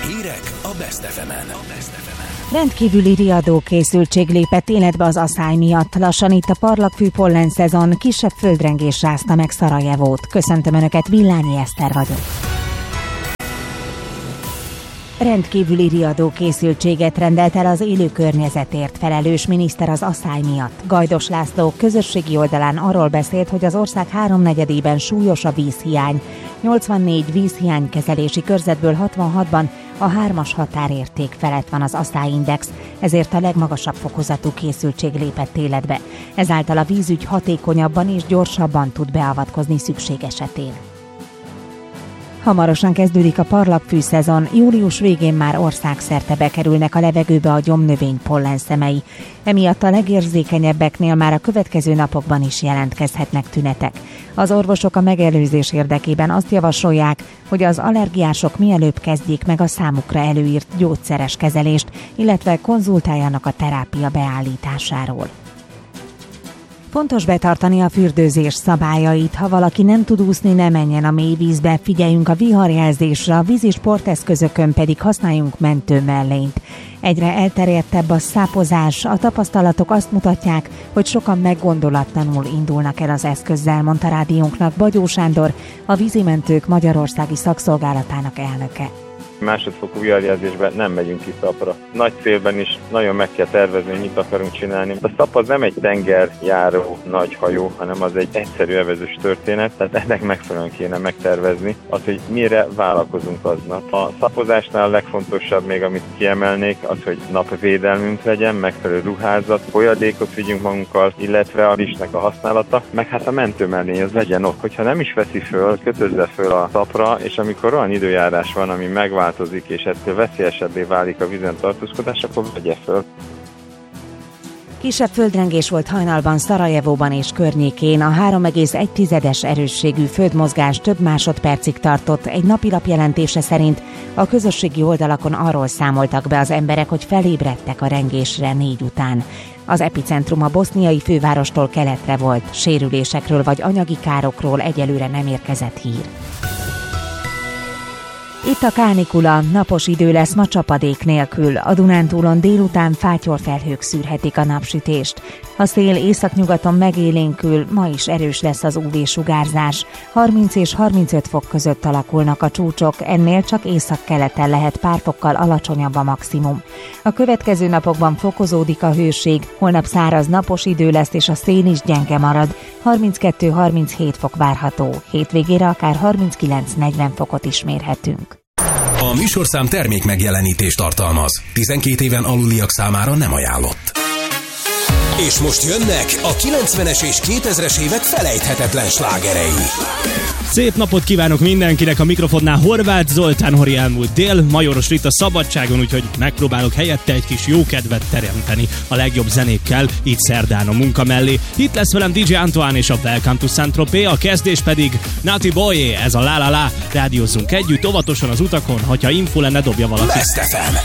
Hírek a Best FM-en. Rendkívüli riadókészültség lépett életbe az asszály miatt. Lassan itt a parlagfű pollen szezon, kisebb földrengés rázta meg Szarajevót. Köszöntöm Önöket, Villányi Eszter vagyok. Rendkívüli riadókészültséget rendelt el az élő környezetért felelős miniszter az asszály miatt. Gajdos László közösségi oldalán arról beszélt, hogy az ország 3/4-ében súlyos a vízhiány. 84 vízhiánykezelési körzetből 66-ban a 3-as határérték felett van az asszályindex, ezért a legmagasabb fokozatú készültség lépett életbe. Ezáltal a vízügy hatékonyabban és gyorsabban tud beavatkozni szükség esetén. Hamarosan kezdődik a parlagfű szezon, július végén már országszerte bekerülnek a levegőbe a gyomnövény pollenszemei. Emiatt a legérzékenyebbeknél már a következő napokban is jelentkezhetnek tünetek. Az orvosok a megelőzés érdekében azt javasolják, hogy az allergiások mielőbb kezdjék meg a számukra előírt gyógyszeres kezelést, illetve konzultáljanak a terápia beállításáról. Fontos betartani a fürdőzés szabályait. Ha valaki nem tud úszni, ne menjen a mély vízbe, figyeljünk a viharjelzésre, a vízi sporteszközökön pedig használjunk mentőmellényt. Egyre elterjedtebb a szápozás, a tapasztalatok azt mutatják, hogy sokan meggondolatlanul indulnak el az eszközzel, mondta rádiónknak Bagyó Sándor, a Vízimentők Magyarországi Szakszolgálatának elnöke. Másodfokú viharjelzésben nem megyünk ki szapra. Nagy célben is nagyon meg kell tervezni, hogy mit akarunk csinálni. A szap az nem egy tengerjáró nagy hajó, hanem az egy egyszerű evezős történet, tehát ennek megfelelően kéne megtervezni az, hogy mire vállalkozunk aznap. A szapozásnál a legfontosabb még, amit kiemelnék, az, hogy napvédelmünk legyen, megfelelő ruházat, folyadékot vigyünk magunkkal, illetve a rizsnek a használata, meg hát a mentőmellény az legyen ott. Hogyha nem is veszi föl, kötözze föl a szapra, és amikor olyan időjárás van, ami megváltozik, és ettől veszélyesebbé válik a vízen tartózkodás, akkor vegye föl. Kisebb földrengés volt hajnalban Szarajevóban és környékén. A 3,1-es erősségű földmozgás több másodpercig tartott. Egy napilap jelentése szerint a közösségi oldalakon arról számoltak be az emberek, hogy felébredtek a rengésre 4 után. Az epicentrum a boszniai fővárostól keletre volt. Sérülésekről vagy anyagi károkról egyelőre nem érkezett hír. Itt a kánikula, napos idő lesz ma csapadék nélkül. A Dunántúlon délután fátyorfelhők szűrhetik a napsütést. A szél északnyugaton megélénkül, ma is erős lesz az UV-sugárzás. 30 és 35 fok között alakulnak a csúcsok, ennél csak északkeleten lehet pár fokkal alacsonyabb a maximum. A következő napokban fokozódik a hőség, holnap száraz napos idő lesz és a szél is gyenge marad. 32-37 fok várható, hétvégére akár 39-40 fokot is mérhetünk. A műsorszám termék megjelenítést tartalmaz. 12 éven aluliak számára nem ajánlott. És most jönnek a 90-es és 2000-es évek felejthetetlen slágerei. Szép napot kívánok mindenkinek, a mikrofonnál Horváth Zoltán, Hori elmúlt dél, Majoros Rita szabadságon, úgyhogy megpróbálok helyette egy kis jó kedvet teremteni a legjobb zenékkel, így szerdán a munka mellé. Itt lesz velem DJ Antoine és a Welcome to Saint-Tropez, a kezdés pedig Naughty Boy, ez a La La La. Rádiózzunk együtt, óvatosan az utakon, hogyha info lenne, dobja valaki. Best FM.